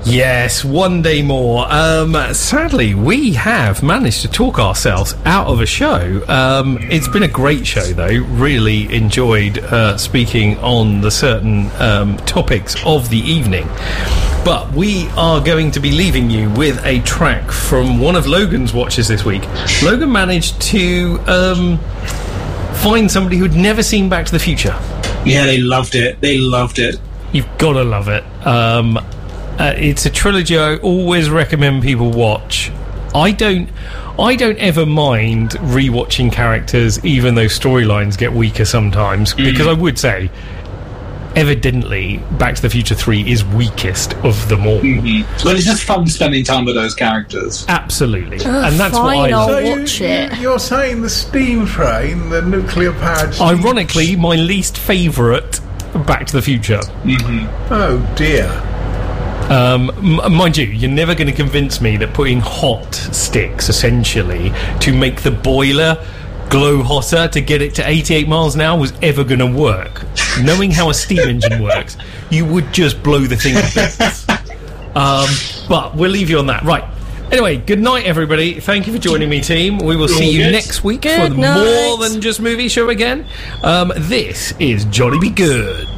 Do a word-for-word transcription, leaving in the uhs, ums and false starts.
Yes, one day more. Um, sadly, we have managed to talk ourselves out of a show. Um, it's been a great show, though. Really enjoyed uh, speaking on the certain um, topics of the evening. But we are going to be leaving you with a track from one of Logan's watches this week. Logan managed to um, find somebody who'd never seen Back to the Future. Yeah, they loved it. They loved it. You've got to love it. Um... Uh, it's a trilogy I always recommend people watch. I don't I don't ever mind rewatching characters, even though storylines get weaker sometimes, mm. because I would say, evidently, Back to the Future three is weakest of them all. Mm-hmm. But it's just fun spending time with those characters. Absolutely. Ugh, and that's fine, what I I'll love. So watch you, it. You, you're saying the steam train, the nuclear-powered steam... Ironically, my least favourite Back to the Future. Mm-hmm. Oh, dear. Um, m- mind you, you're never going to convince me that putting hot sticks, essentially, to make the boiler glow hotter to get it to eighty-eight miles an hour was ever going to work. Knowing how a steam engine works, you would just blow the thing to bits. Um, but we'll leave you on that. Right. Anyway, good night, everybody. Thank you for joining me, team. We will see you next week Good for night. More Than Just Movie Show again. Um, this is Johnny Be Good.